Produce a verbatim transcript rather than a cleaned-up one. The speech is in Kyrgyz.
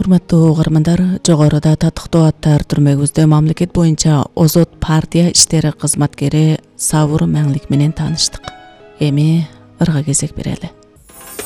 Hurmatly ugarmanlar, jogorada Tatыктуу аттар түрмөгүздө мамлекет боюнча Озот партия иштери кызматкери Сабыр Мәңлик менен тааныштык. Эми ырга кезек берели.